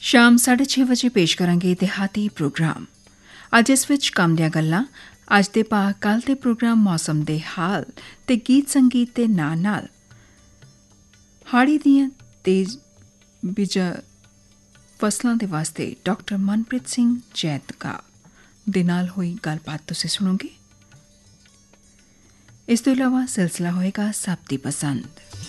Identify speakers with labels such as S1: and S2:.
S1: ਸ਼ਾਮ 6:30 ਵਜੇ ਪੇਸ਼ ਕਰਾਂਗੇ ਦਿਹਾਤੀ ਪ੍ਰੋਗਰਾਮ। ਅੱਜ ਇਸ ਵਿੱਚ ਕੰਮ ਦੀਆਂ ਗੱਲਾਂ, ਅੱਜ ਦੇ ਭਾਅ, ਕੱਲ੍ਹ ਦੇ ਪ੍ਰੋਗਰਾਮ, ਮੌਸਮ ਦੇ ਹਾਲ ਤੇ ਗੀਤ ਸੰਗੀਤ ਦੇ ਨਾਲ ਹਾੜੀ ਦੀਆਂ ਤੇਜ਼ ਬੀਜਾਂ ਫਸਲਾਂ ਦੇ ਵਾਸਤੇ ਡਾਕਟਰ ਮਨਪ੍ਰੀਤ ਸਿੰਘ ਜੈਤਕਾ ਦੇ ਨਾਲ ਹੋਈ ਗੱਲਬਾਤ ਤੁਸੀਂ ਸੁਣੋਗੇ। ਇਸ ਤੋਂ ਇਲਾਵਾ ਸਿਲਸਿਲਾ ਹੋਏਗਾ ਸਭ ਦੀ ਪਸੰਦ।